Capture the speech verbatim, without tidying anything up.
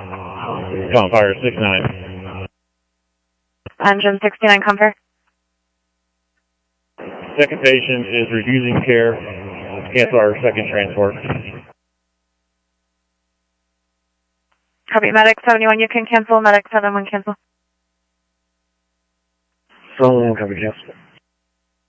Come fire six nine. Engine sixty-nine, Comfort. Second patient is refusing care. Cancel our second transport. Copy, Medic seventy-one, you can cancel. Medic seventy-one, cancel. seventy-one, copy, cancel.